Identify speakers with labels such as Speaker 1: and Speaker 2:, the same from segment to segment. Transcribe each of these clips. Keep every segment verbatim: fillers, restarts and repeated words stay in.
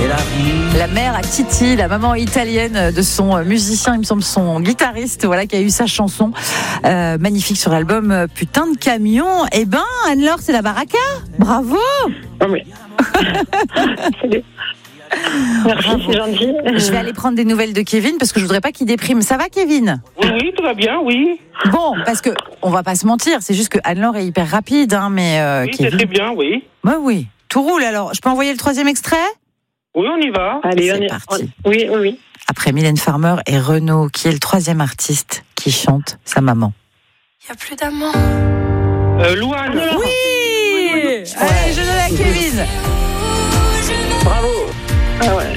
Speaker 1: La mère à Titi, la maman italienne de son musicien, il me semble son guitariste, voilà, qui a eu sa chanson euh, magnifique sur l'album Putain de camion. Eh ben, Anne-Laure, c'est la baraka. Bravo.
Speaker 2: Oh, mais... Merci,
Speaker 1: Bravo.
Speaker 2: c'est gentil.
Speaker 1: Je vais aller prendre des nouvelles de Kevin parce que je voudrais pas qu'il déprime. Ça va, Kevin?
Speaker 3: Oui, oui, tout va bien, oui.
Speaker 1: Bon, parce que on va pas se mentir, c'est juste que Anne-Laure est hyper rapide, hein, mais euh,
Speaker 3: Oui,
Speaker 1: Kevin...
Speaker 3: c'est très bien, oui.
Speaker 1: Bah oui, tout roule alors. Je peux envoyer le troisième extrait?
Speaker 3: Oui, on y va.
Speaker 2: Allez,
Speaker 1: C'est
Speaker 2: on est
Speaker 1: parti.
Speaker 2: Oui, oui, oui.
Speaker 1: Après Mylène Farmer et Renaud, qui est le troisième artiste qui chante sa maman.
Speaker 4: Y a plus d'amant.
Speaker 3: Euh, Louane.
Speaker 1: Oui, oui. Allez, je donne à Kevin.
Speaker 2: Bravo. Ah ouais.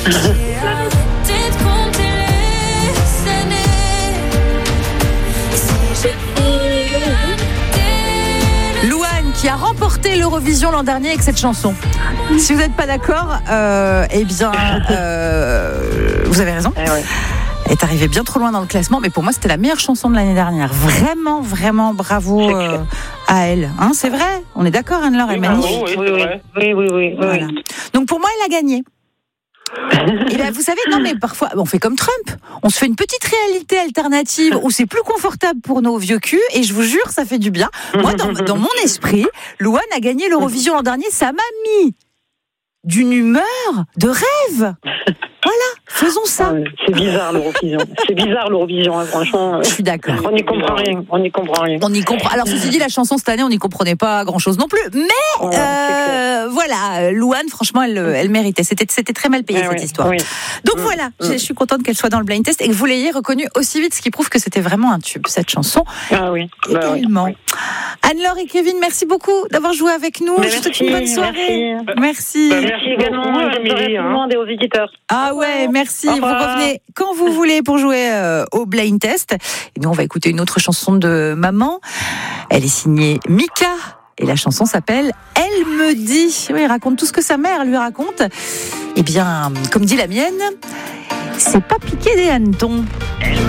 Speaker 1: Louane qui a remporté l'Eurovision l'an dernier avec cette chanson. Si vous n'êtes pas d'accord, euh, eh bien, euh, vous avez raison.
Speaker 2: Ah ouais.
Speaker 1: Elle est arrivée bien trop loin dans le classement, mais pour moi, c'était la meilleure chanson de l'année dernière. Vraiment, vraiment, bravo euh, à elle. Hein, c'est vrai. On est d'accord, Anne-Laure, elle est
Speaker 3: Oui,
Speaker 1: magnifique.
Speaker 3: oui,
Speaker 2: Oui,
Speaker 3: c'est
Speaker 2: oui,
Speaker 3: vrai.
Speaker 2: oui, oui, oui,
Speaker 1: Voilà.
Speaker 2: oui.
Speaker 1: Donc pour moi, elle a gagné. Et ben, vous savez, non mais parfois, on fait comme Trump. On se fait une petite réalité alternative où c'est plus confortable pour nos vieux culs. Et je vous jure, ça fait du bien. Moi, dans, dans mon esprit, Louane a gagné l'Eurovision l'an dernier. Ça m'a mis d'une humeur de rêve. Voilà, faisons ça.
Speaker 2: Ah ouais, c'est bizarre l'Eurovision. C'est bizarre l'Eurovision, hein, franchement.
Speaker 1: Je suis d'accord.
Speaker 2: On n'y comprend rien. On n'y comprend rien.
Speaker 1: On y comprend. Alors, ceci dit, la chanson cette année, on n'y comprenait pas grand-chose non plus. Mais
Speaker 2: Ouais, c'est
Speaker 1: euh, voilà, Louane, franchement, elle, elle méritait. C'était, c'était très mal payé
Speaker 2: Ah
Speaker 1: cette
Speaker 2: ouais,
Speaker 1: histoire.
Speaker 2: oui.
Speaker 1: Donc voilà, je suis contente qu'elle soit dans le blind test et que vous l'ayez reconnue aussi vite, ce qui prouve que c'était vraiment un tube, cette chanson.
Speaker 2: Ah oui. Bah, oui.
Speaker 1: Également.
Speaker 2: Oui.
Speaker 1: Anne-Laure et Kevin, merci beaucoup d'avoir joué avec nous.
Speaker 2: Mais
Speaker 1: Je vous souhaite une bonne
Speaker 2: merci,
Speaker 1: soirée.
Speaker 2: merci.
Speaker 1: Merci.
Speaker 3: Bah,
Speaker 2: Merci également.
Speaker 3: beaucoup,
Speaker 2: Bonne soirée à
Speaker 3: Amélie,
Speaker 2: tout le
Speaker 3: hein.
Speaker 2: monde et aux visiteurs.
Speaker 1: Ah ouais, merci.
Speaker 2: Au
Speaker 1: Vous
Speaker 2: revoir.
Speaker 1: revenez quand vous voulez pour jouer euh, au blind test. Et nous, on va écouter une autre chanson de maman. Elle est signée Mika. Et la chanson s'appelle Elle me dit. Oui, elle raconte tout ce que sa mère lui raconte. Eh bien, comme dit la mienne, c'est pas piqué des hannetons.
Speaker 5: Elle me